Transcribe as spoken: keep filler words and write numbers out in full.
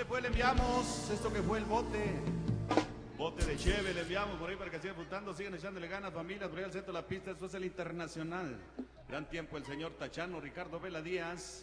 Ándale pues, le enviamos esto que fue el bote. Bote de cheve, le enviamos por ahí para que sigan disfrutando, sigan echándole ganas, familias, por ahí al centro de la pista, esto es el Internacional. Gran tiempo el señor Tachano, Ricardo Vela Díaz.